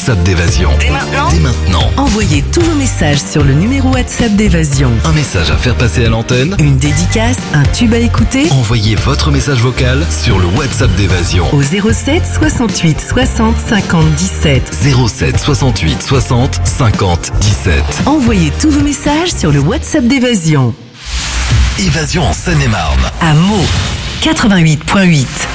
WhatsApp d'Évasion. Dès maintenant, Envoyez tous vos messages sur le numéro WhatsApp d'Évasion. Un message à faire passer à l'antenne. Une dédicace, un tube à écouter Envoyez votre message vocal sur le WhatsApp d'Évasion. au 07 68 60 50 17. 07 68 60 50 17. Envoyez tous vos messages sur le WhatsApp d'Évasion. Évasion en Seine-et-Marne. À Meaux, 88.8.